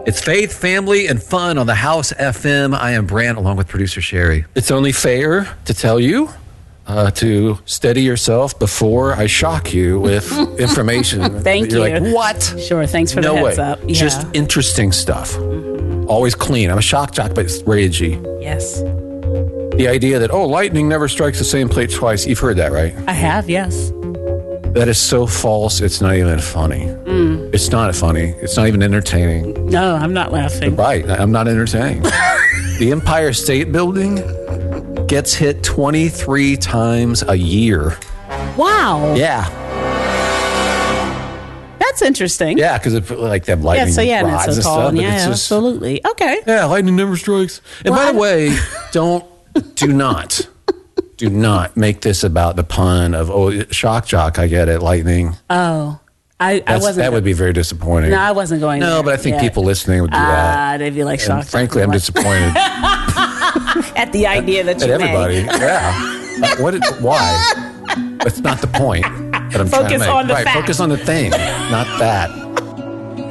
It's faith, family, and fun on the House FM. I am Brant, along with producer Sherry. It's only fair to tell you to steady yourself before I shock you with information. Thank You're you. like, what? Sure, thanks for No the heads way. up. Yeah. Just interesting stuff. Always clean. I'm a shock jock, but it's ragey. Yes. The idea that, lightning never strikes the same place twice. You've heard that, right? I have, yes. That is so false, it's not even funny. It's not funny. It's not even entertaining. No, I'm not laughing. Right. I'm not entertaining. The Empire State Building gets hit 23 times a year. Wow. Yeah. That's interesting. Yeah, because they have lightning rods and and it's so stuff. tall. but Yeah, it's just, absolutely. Okay. yeah, lightning never strikes. And Well, by the way, do not make this about the pun of, shock jock, I get it, lightning. Oh. I wasn't. That would be very disappointing. No, I wasn't going there. No, but I think Yeah. people listening would do that. They'd be like And shocked. frankly, I'm disappointed at the idea that at you everybody. made. Yeah. Why? That's not the point. That I'm trying to Focus make. on the right. fact. Focus on the thing, not that.